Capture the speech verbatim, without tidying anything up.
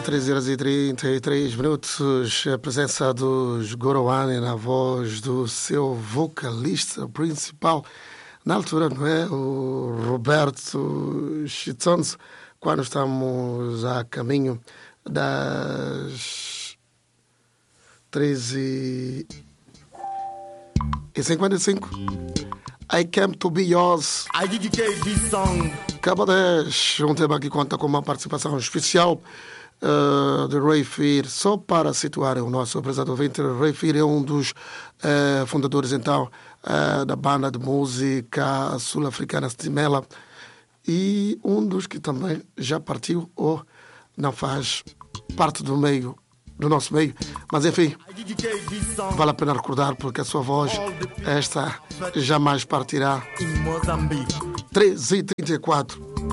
treze horas e trinta e três minutos, a presença dos Goroane na voz do seu vocalista principal, na altura, não é? O Roberto Chitonzo, quando estamos a caminho das treze e cinquenta e cinco. I Came to Be Yours. I dedicate this song. Cabo dez, um tema que conta com uma participação especial uh, de Ray Fear. Só para situar o nosso apresentador ouvinte, Ray Fear é um dos uh, fundadores, então, uh, da banda de música sul-africana Stimela e um dos que também já partiu ou não faz parte do meio, do nosso meio, mas enfim, vale a pena recordar porque a sua voz, esta, jamais partirá. treze e trinta e quatro.